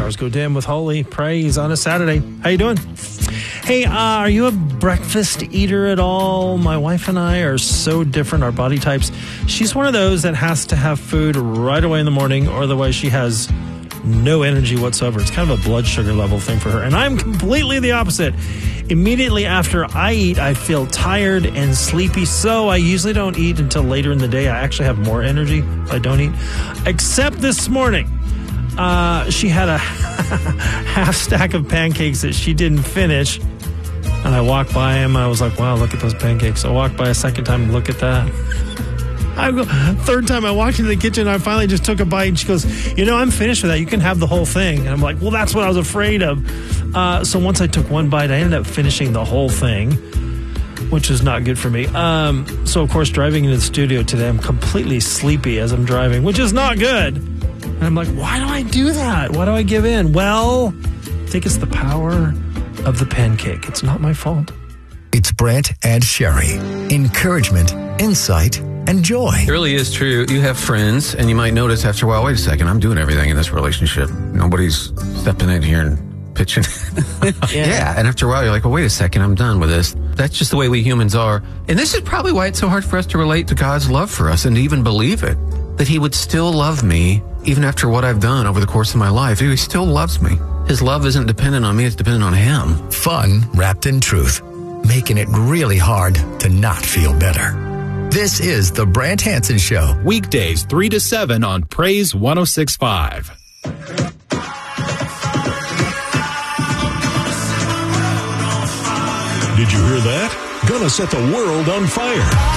Stars go dim with Holy Praise on a Saturday. How you doing? Hey, are you a breakfast eater at all? My wife and I are so different, our body types. She's one of those that has to have food right away in the morning, or otherwise she has no energy whatsoever. It's kind of a blood sugar level thing for her. And I'm completely the opposite. Immediately after I eat, I feel tired and sleepy, so I usually don't eat until later in the day. I actually have more energy if I don't eat. Except this morning. She had a half stack of pancakes that she didn't finish. And I walked by him. I was like, wow, look at those pancakes. I walked by a second time to look at that. Third time I walked into the kitchen, I finally just took a bite. And she goes, I'm finished with that. You can have the whole thing. And I'm like, well, that's what I was afraid of. So once I took one bite, I ended up finishing the whole thing, which is not good for me. So, of course, driving into the studio today, I'm completely sleepy as I'm driving, which is not good. And I'm like, why do I do that? Why do I give in? Well, I think it's the power of the pancake. It's not my fault. It's Brant and Sherry. Encouragement, insight, and joy. It really is true. You have friends, and you might notice after a while, wait a second, I'm doing everything in this relationship. Nobody's stepping in here and pitching. Yeah. And after a while, you're like, well, wait a second, I'm done with this. That's just the way we humans are. And this is probably why it's so hard for us to relate to God's love for us and to even believe it. That he would still love me, even after what I've done over the course of my life. He still loves me. His love isn't dependent on me, it's dependent on him. Fun wrapped in truth, making it really hard to not feel better. This is the Brant Hansen Show. Weekdays 3 to 7 on Praise 106.5. Did you hear that? Gonna set the world on fire.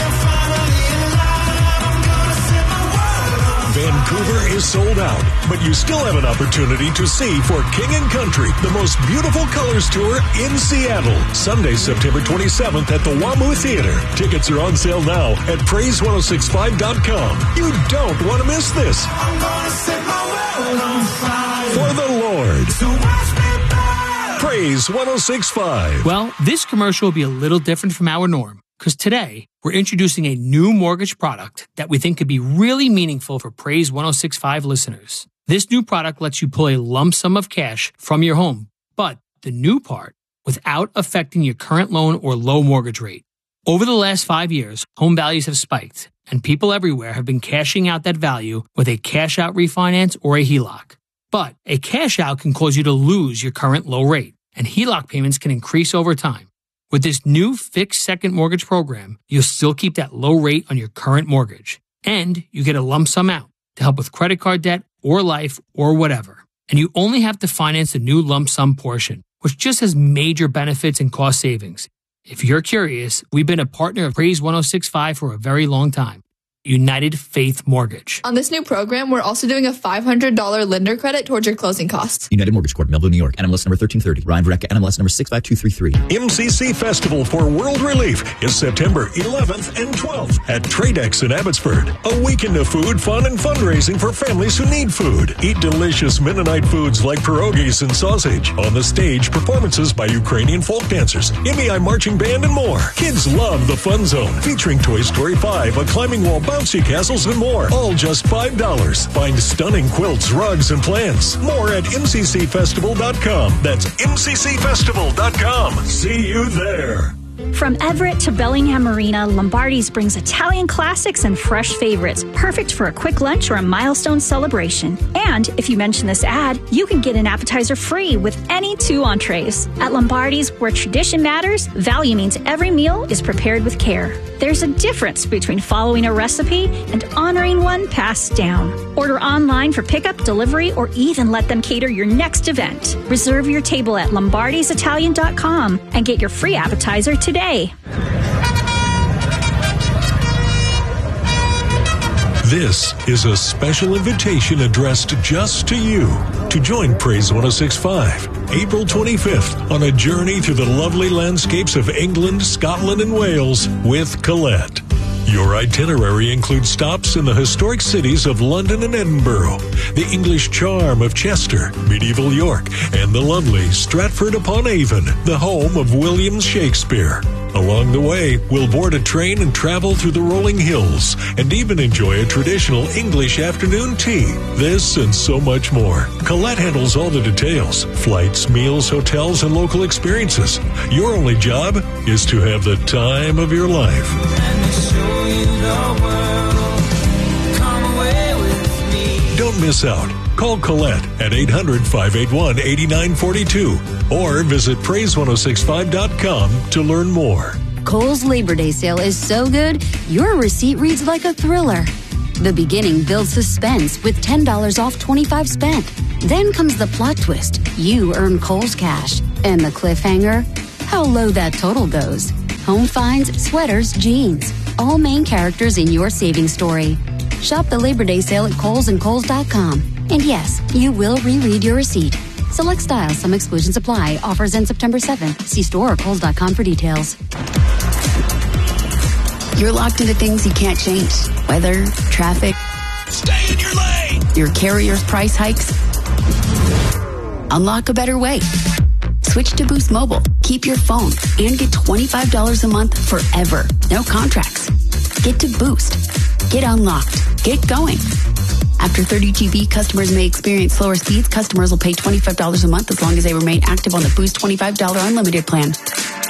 Vancouver is sold out, but you still have an opportunity to see For King and Country, the most beautiful colors tour in Seattle. Sunday, September 27th at the WAMU Theater. Tickets are on sale now at praise1065.com. You don't want to miss this. I'm gonna set my world on fire. For the Lord. So watch me burn. Praise 106.5. Well, this commercial will be a little different from our norm, because today we're introducing a new mortgage product that we think could be really meaningful for Praise 106.5 listeners. This new product lets you pull a lump sum of cash from your home, but the new part, without affecting your current loan or low mortgage rate. Over the last 5 years, home values have spiked, and people everywhere have been cashing out that value with a cash-out refinance or a HELOC. But a cash-out can cause you to lose your current low rate, and HELOC payments can increase over time. With this new fixed second mortgage program, you'll still keep that low rate on your current mortgage. And you get a lump sum out to help with credit card debt or life or whatever. And you only have to finance the new lump sum portion, which just has major benefits and cost savings. If you're curious, we've been a partner of Praise 106.5 for a very long time. United Faith Mortgage. On this new program, we're also doing a $500 lender credit towards your closing costs. United Mortgage Corp, Melville, New York. NMLS number 1330. Ryan Verrecka, NMLS number 65233. MCC Festival for World Relief is September 11th and 12th at Tradex in Abbotsford. A weekend of food, fun, and fundraising for families who need food. Eat delicious Mennonite foods like pierogies and sausage. On the stage, performances by Ukrainian folk dancers, MEI marching band, and more. Kids love the Fun Zone, featuring Toy Story 5, a climbing wall, bouncy castles, and more. All just $5. Find stunning quilts, rugs, and plants. More at mccfestival.com. That's mccfestival.com. See you there. From Everett to Bellingham Marina, Lombardi's brings Italian classics and fresh favorites, perfect for a quick lunch or a milestone celebration. And if you mention this ad, you can get an appetizer free with any 2 entrees. At Lombardi's, where tradition matters, value means every meal is prepared with care. There's a difference between following a recipe and honoring one passed down. Order online for pickup, delivery, or even let them cater your next event. Reserve your table at lombardisitalian.com and get your free appetizer today. This is a special invitation addressed just to you to join Praise 106.5, April 25th, on a journey through the lovely landscapes of England, Scotland, and Wales with Colette. Your itinerary includes stops in the historic cities of London and Edinburgh, the English charm of Chester, medieval York, and the lovely Stratford-upon-Avon, the home of William Shakespeare. A Along the way, we'll board a train and travel through the rolling hills and even enjoy a traditional English afternoon tea. This and so much more. Colette handles all the details: flights, meals, hotels, and local experiences. Your only job is to have the time of your life. Don't miss out. Call Colette at 800-581-8942 or visit praise1065.com to learn more. Kohl's Labor Day sale is so good, your receipt reads like a thriller. The beginning builds suspense with $10 off 25 spent. Then comes the plot twist. You earn Kohl's cash. And the cliffhanger? How low that total goes. Home finds, sweaters, jeans. All main characters in your savings story. Shop the Labor Day sale at Kohl's and Kohl's.com. And yes, you will reread your receipt. Select styles, some exclusions apply. Offers end September 7th. See store or Kohl's.com for details. You're locked into things you can't change. Weather, traffic. Stay in your lane! Your carrier's price hikes. Unlock a better way. Switch to Boost Mobile. Keep your phone and get $25 a month forever. No contracts. Get to Boost. Get unlocked. Get going. After 30 GB, customers may experience slower speeds. Customers will pay $25 a month as long as they remain active on the Boost $25 unlimited plan.